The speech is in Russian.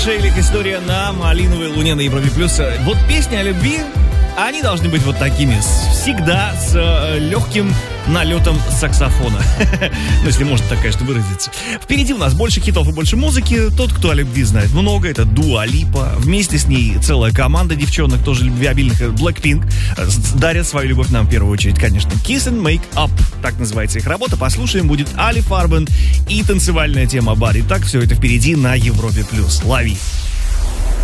Шейлих, история на малиновой луне на Европе плюс. Вот песни о любви, они должны быть вот такими. Всегда с легким налетом саксофона. Ну, если можно так, конечно, выразиться. Впереди у нас больше хитов и больше музыки. Тот, кто о любви знает много, это Дуа Липа. Вместе с ней целая команда девчонок, тоже любвеобильных, Blackpink, дарят свою любовь нам в первую очередь, конечно. Kiss and Make Up, так называется их работа. Послушаем, будет Ali Farben и танцевальная тема Body. Так, все это впереди на Европе+. Лови.